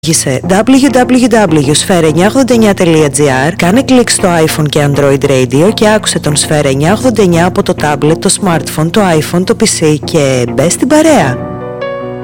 Πήγε www.sphere989.gr, κάνε κλικ στο iPhone και Android Radio και άκουσε τον Sphere 989 από το tablet, το smartphone, το iPhone, το PC και μπες στην παρέα.